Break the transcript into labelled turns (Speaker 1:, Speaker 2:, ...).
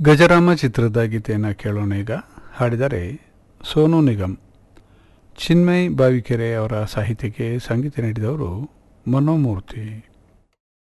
Speaker 1: ಗಜರಾಮ ಚಿತ್ರದ ಗೀತೆಯನ್ನು ಕೇಳೋಣ ಈಗ. ಹಾಡಿದರೆ ಸೋನು ನಿಗಮ್. ಚಿನ್ಮಯ್ ಬಾವಿಕೆರೆ ಅವರ ಸಾಹಿತ್ಯಕ್ಕೆ ಸಂಗೀತ ನೀಡಿದವರು ಮನೋಮೂರ್ತಿ.